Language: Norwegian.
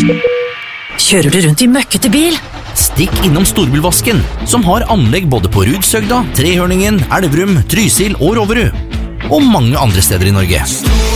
Kjører du rundt i møkkete bil? Stikk innom Storbilvasken, som har anlegg både på Rudsøgda, Trehørningen, Elverum, Trysil og Roverud. Og mange andre steder i Norge.